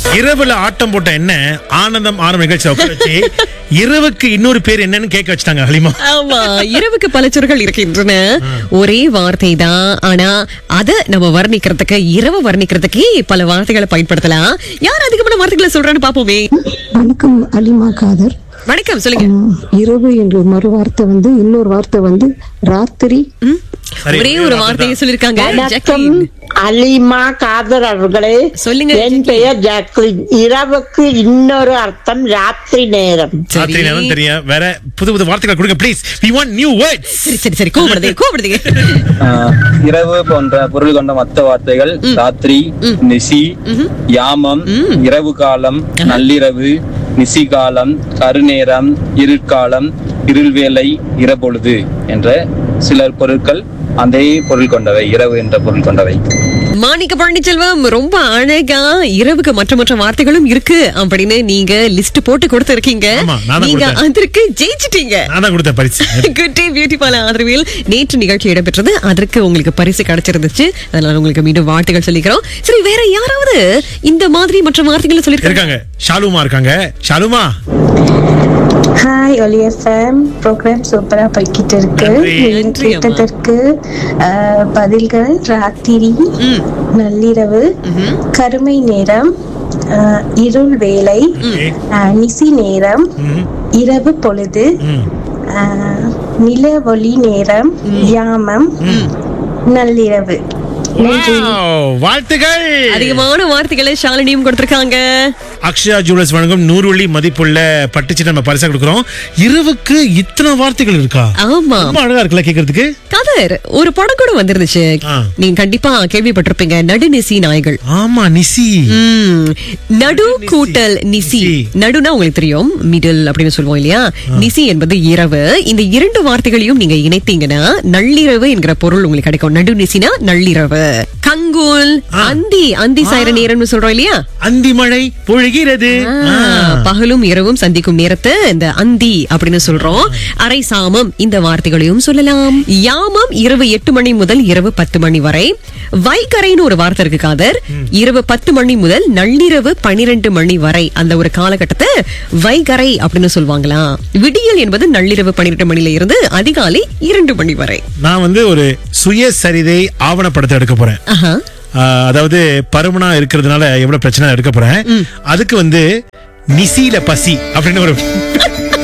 இரவுல ஆட்டம் போட்ட என்ன ஆனந்தம் ஆரம்ப நிகழ்ச்சி வச்சு இரவுக்கு இன்னொரு பேர் என்னன்னு கேட்க வச்சுட்டாங்க ஹலிமா. ஆமா, இரவுக்கு பல சொற்கள் இருக்கின்றன. ஒரே வார்த்தை தான், ஆனா அத நம்ம வர்ணிக்கிறதுக்கு, இரவு வர்ணிக்கிறதுக்கு பல வார்த்தைகளை பயன்படுத்தலாம். யார் அதிகமான வார்த்தைகளை சொல்றான்னு பாப்போமே. வணக்கம் அலிமா காதர். வணக்கம், சொல்லுங்க. இரவு என்ற மறு வார்த்தை இன்னொரு வார்த்தை ராத்திரி. ஒரே ஒரு வார்த்தையை சொல்லிருக்காங்க. அலிமா காதர் அவர்களே, சொல்லுங்க. என் பெயர் ஜாக்லின். இரவுக்கு இன்னொரு அர்த்தம் ராத்திரி நேரம். ராத்திரி நேரம் தெரியும். வேற புது புது வார்த்தைகள் கொடுங்க please. We want new words. சரி கோபப்படுது. இரவு போன்ற பொருள் கொண்ட மற்ற வார்த்தைகள் ராத்திரி, நிசி, யாமம், இரவு காலம், நள்ளிரவு, நிசி காலம், கருநேரம், இருட்காலம், இருள்வேளை, இரபொழுது என்ற சில பொருட்கள் அதே பொருள் கொண்டவை, இரவு என்ற பொருள் கொண்டவை. மாணிக்க பழனிச்செல்வம், ரொம்ப அழகா இரவுக்கு மற்ற வார்த்தைகளும் இருக்கு அப்படின்னு நீங்க லிஸ்ட் போட்டு கொடுத்திருக்கீங்க. நீங்க அதற்கு ஜெயிச்சிட்டீங்க. குட் டே பியூட்டி பார்லர் ஆதரவில் நேற்று நிகழ்ச்சி இடம்பெற்றது. அதற்கு உங்களுக்கு பரிசு கிடைச்சிருந்துச்சு. அதனால உங்களுக்கு மீண்டும் வாழ்த்துக்கள் சொல்லிக்கிறோம். சரி, வேற யாராவது இந்த மாதிரி மற்ற வார்த்தைகளை சொல்லிருக்காங்க? ஷாலுமா இருக்காங்க. ஷாலுமா, ஹாய் ஒலி எஃப்எம் ப்ரோக்ராம் சூப்பரா போய்கிட்டு இருக்கு. கேட்டதற்கு பதில்கள் ராத்திரி, நள்ளிரவு, கருமை நேரம், இருள் வேளை, நிசி நேரம், இரவு பொழுது, நிலவொளி நேரம், யாமம், நள்ளிரவு. வாழ்த்துகள். அதிகமான வார்த்தைகளை ஷாலினியும் கொடுத்திருக்காங்க. அக்ஷயா ஜுவல்லர்ஸ் வழங்கும் 100 வெள்ளி மதிப்புள்ள பட்டுச்சீட்டை நம்ம பரிசா கொடுக்கிறோம். இரவுக்கு இத்தனை வார்த்தைகள் இருக்கா? ஆமா, ரொம்ப அழகா இருக்குல்ல கேக்குறதுக்கு. கதர் ஒரு படம் கூட வந்திருந்துச்சு, நீங்க கண்டிப்பா கேள்விப்பட்டிருப்பீங்க. நடுநிசி நாய்கள். ஆமா, நிசி. நடு கூட்டல் நிசி. நடுனா உங்களுக்கு தெரியும், மிடில் அப்படின்னு சொல்லுவோம் இல்லையா? நிசி என்பது இரவு. இந்த இரண்டு வார்த்தைகளையும் நீங்க இணைத்தீங்கன்னா நள்ளிரவு என்கிற பொருள் உங்களுக்கு கிடைக்கும். நடுநிசினா நள்ளிரவு. கங்குல், அந்தி சாயிர நேரம்னு சொல்றோம் இல்லையா? அந்தி மழை பொழிகிறது. பகலும் இரவும் சந்திக்கும் நேரத்தை இந்த அந்தி அப்படின்னு சொல்றோம். அரை சாமம் இந்த வார்த்தைகளையும் சொல்லலாம். யாமம் இரவு 8 மணி முதல் இரவு 10 மணி வரை. வைகரைன்னு ஒரு வார்த்தை இருக்கு காதர். இரவு 10 மணி முதல் நள்ளிரவு 12 மணி வரை அந்த ஒரு காலகட்டத்தை வைகரை அப்படின்னு சொல்லுவாங்களாம். விடியல் என்பது நள்ளிரவு 12 மணில இருந்து அதிகாலை 2 மணி வரை. நான் ஒரு சுயசரிதை ஆவணப்படத்தை எடுக்க போறேன். அதாவது பருமனா இருக்கிறதுனால எவ்வளவு பிரச்சனை எடுக்க போறேன். அதுக்கு நிசில பசி அப்படின்னு ஒரு